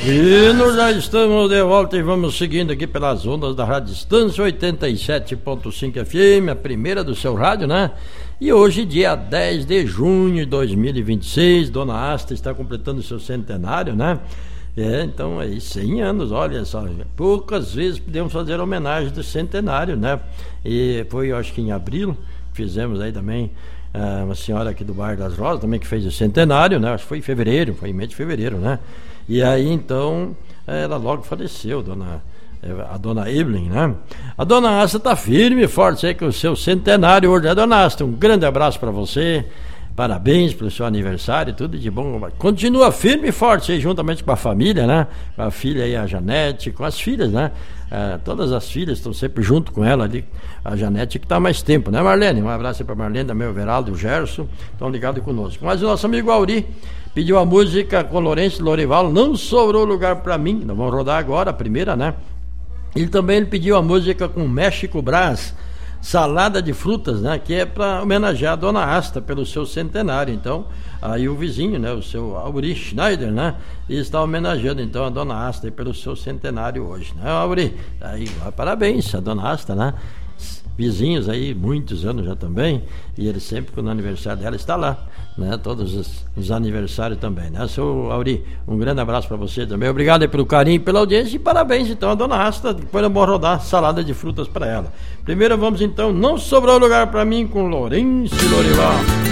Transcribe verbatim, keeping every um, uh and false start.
E nós já estamos de volta e vamos seguindo aqui pelas ondas da Rádio Distância oitenta e sete ponto cinco F M, a primeira do seu rádio, né? E hoje, dia dez de junho de dois mil e vinte e seis, Dona Asta está completando seu centenário, né? É, então aí cem anos, olha só, poucas vezes podemos fazer homenagem do centenário, né? E foi, eu acho que em abril, fizemos aí também uh, uma senhora aqui do bairro das Rosas também que fez o centenário, né? Acho que foi em fevereiro, foi em mês de fevereiro, né? E aí então ela logo faleceu, dona, a dona Evelyn, né? A dona Asta está firme e forte aí com o seu centenário hoje, né, dona Asta? Um grande abraço para você, parabéns pelo seu aniversário, tudo de bom. Continua firme e forte aí, juntamente com a família, né? Com a filha aí, a Janete, com as filhas, né? É, todas as filhas estão sempre junto com ela ali. A Janete que está há mais tempo, né, Marlene? Um abraço aí para Marlene, também o Veraldo, o Gerson, estão ligados conosco. Mas o nosso amigo Auri pediu a música com Lourenço Lorival, Não Sobrou Lugar Pra Mim. Nós vamos rodar agora a primeira, né? Ele também ele pediu a música com México Brás, Salada de Frutas, né? Que é para homenagear a dona Asta pelo seu centenário. Então, aí o vizinho, né? O seu Auri Schneider, né? E está homenageando então a dona Asta pelo seu centenário hoje, né, Auri? Aí, parabéns a dona Asta, né? Vizinhos aí, muitos anos já também, e ele sempre, quando o aniversário dela, está lá, né? Todos os, os aniversários também, né? Seu Auri, um grande abraço para você também, obrigado aí pelo carinho, pela audiência, e parabéns então a dona Asta, depois nós vamos rodar salada de frutas para ela. Primeiro vamos então, Não Sobrou Lugar Para Mim, com Lourenço Lorival.